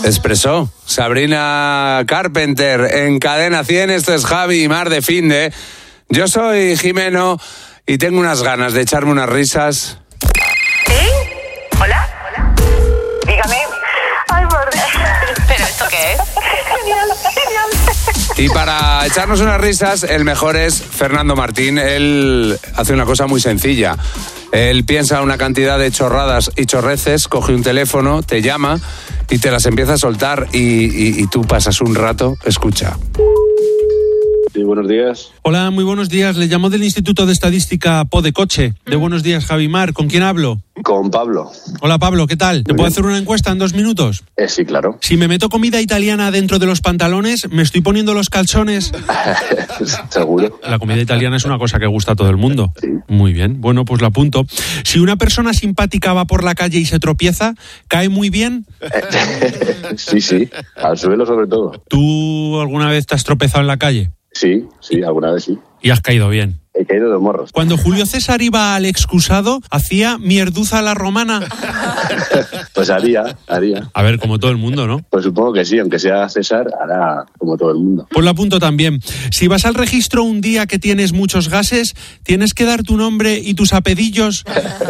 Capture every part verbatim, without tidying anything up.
Expresó Sabrina Carpenter en Cadena cien. Esto es Javi y Mar de Finde. Yo soy Jimeno y tengo unas ganas de echarme unas risas. ¿Sí? ¿Hola? ¿Hola? Dígame. Ay, por Dios. ¿Pero esto qué es? Genial, genial. Y para echarnos unas risas, el mejor es Fernando Martín. Él hace una cosa muy sencilla. Él piensa una cantidad de chorradas y chorreces, coge un teléfono, te llama y te las empieza a soltar y, y, y tú pasas un rato, escucha. Sí, buenos días. Hola, muy buenos días. Le llamo del Instituto de Estadística Podecoche. De Buenos Días, Javi Mar. ¿Con quién hablo? Con Pablo. Hola, Pablo, ¿qué tal? ¿Te puedo hacer una encuesta en dos minutos? Eh, sí, claro. Si me meto comida italiana dentro de los pantalones, ¿me estoy poniendo los calzones? ¿Seguro? La comida italiana es una cosa que gusta a todo el mundo. Sí. Muy bien, bueno, pues lo apunto. Si una persona simpática va por la calle y se tropieza, ¿cae muy bien? Sí, sí. Al suelo sobre todo. ¿Tú alguna vez te has tropezado en la calle? Sí, sí, alguna vez sí. Y has caído bien. He caído de morros. Cuando Julio César iba al excusado, ¿hacía mierduza a la romana? Pues haría, haría. A ver, como todo el mundo, ¿no? Pues supongo que sí, aunque sea César, hará como todo el mundo. Pues lo apunto también. Si vas al registro un día que tienes muchos gases, tienes que dar tu nombre y tus apellidos.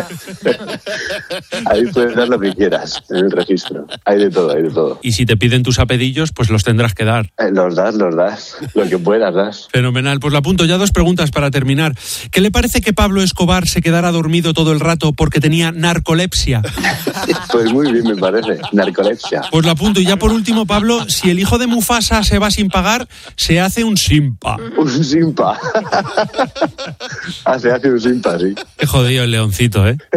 Ahí puedes dar lo que quieras en el registro. Hay de todo, hay de todo. Y si te piden tus apellidos, pues los tendrás que dar. Eh, los das, los das. Lo que puedas, das. Fenomenal. Pues lo apunto. Ya dos preguntas para terminar. ¿Qué le parece que Pablo Escobar se quedara dormido todo el rato porque tenía narcolepsia? Pues muy bien, me parece. Narcolepsia. Pues lo apunto. Y ya por último, Pablo, si el hijo de Mufasa se va sin pagar, se hace un simpa. Un simpa. Ah, se hace un simpa, sí. Qué jodido el leoncito, ¿eh?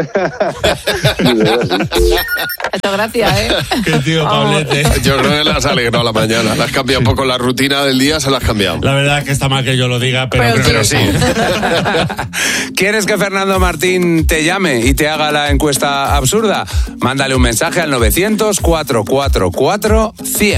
Muchas gracias, ¿eh? Qué tío, Pablete. Yo creo que le has alegrado la mañana. Le has cambiado un poco la rutina del día, se la has cambiado. La verdad es que está mal que yo lo diga, pero, Pero creo Pero que sí. ¿Quieres que Fernando Martín te llame y te haga la encuesta absurda? Mándale un mensaje al novecientos, cuatrocientos cuarenta y cuatro, cien.